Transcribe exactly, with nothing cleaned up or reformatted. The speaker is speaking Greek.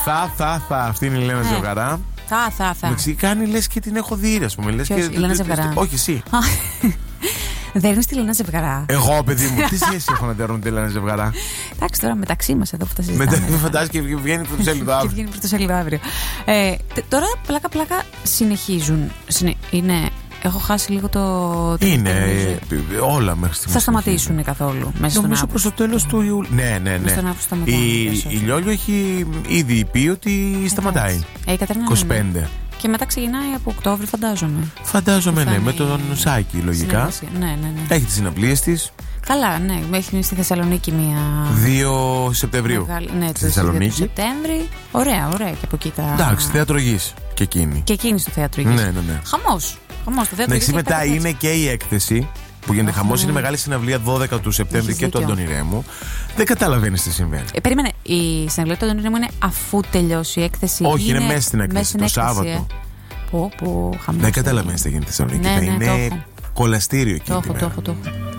Θα, θα, θα. Αυτή είναι η Ελένα Ε. Ζευγαρά. Θα, θα, θα. Με κάνει λες και την έχω δει, ας πούμε. Λες Ποιος, και... η Ελένα Ζευγαρά? Όχι, εσύ. Δέρνεις τη Ελένα Ζευγαρά. Εγώ, παιδί μου, τι σχέση έχω να δέρνω την Ελένα Ζευγαρά? Εντάξει, τώρα μεταξύ μας εδώ που τα συζητάμε. Μετά φαντάζεσαι και βγαίνει πρωτοσέλιδο Και αύριο. βγαίνει πρωτοσέλιδο αύριο. Ε, τε- τώρα πλάκα-πλάκα συνεχίζουν. Συνε- Είναι. Έχω χάσει λίγο το. το- Είναι το- ε, όλα μέχρι στιγμής. Θα σταματήσουν καθόλου μέσα στον Νομίζω προς Αύγουστο. το τέλος του Ιουλίου. Ναι, ναι, ναι. Στον Αύγουστο σταματάει, Η, πες, όχι. η Λιόλιο έχει ήδη πει ότι σταματάει. Ε, η Κατερίνα, είκοσι ναι, ναι. πέντε. Και μετά ξεκινάει από Οκτώβριο, φαντάζομαι. Φαντάζομαι, Θα ναι, είναι με τον η Σάκη λογικά. συνεργασία. Ναι, ναι, ναι. Έχει τις συναυλίες της. Καλά, ναι. Έχει στη Θεσσαλονίκη μία. δύο Σεπτεμβρίου. Μεγάλη, ναι, Στη το Θεσσαλονίκη. Σεπτέμβρη. Ωραία, ωραία. Και από εκεί τα. Εντάξει, θέατρο γης και εκείνη. Και εκείνη στο θέατρο Υγείας. Ναι, ναι, ναι. Χαμός. Χαμός το θέατρο Εντάξει, Υγείας μετά έχει είναι και η έκθεση που γίνεται Αχ, χαμός. ναι. Είναι μεγάλη συναυλία δώδεκα του Σεπτέμβρη Έχεις και του δίκιο. Αντώνη Ρέμου. Δεν καταλαβαίνεις τι συμβαίνει. Ε, περίμενε, η συναυλία του Αντώνη Ρέμου είναι αφού τελειώσει η έκθεση. Όχι, είναι μέσα στην έκθεση, μέσα το στην έκθεση, Σάββατο. ε. Πω, πω, χαμός. Δεν καταλαβαίνεις τι γίνεται στη Θεσσαλονίκη. Ναι, Θα ναι, το είναι έχω. κολαστήριο εκεί. Το τη έχω, το μέρα. έχω, το έχω.